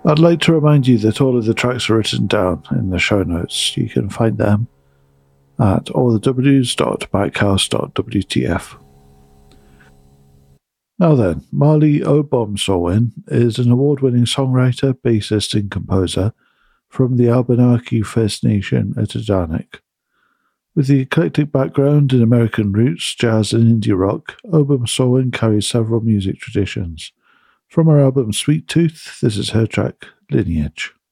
I'd like to remind you that all of the tracks are written down in the show notes. You can find them at allthews.backhouse.wtf. Now then, Marley Obomsawin is an award-winning songwriter, bassist and composer from the Abenaki First Nation at Adanik. With the eclectic background in American roots, jazz and indie rock, Obomsawin carries several music traditions. From her album Sweet Tooth, this is her track, Lineage.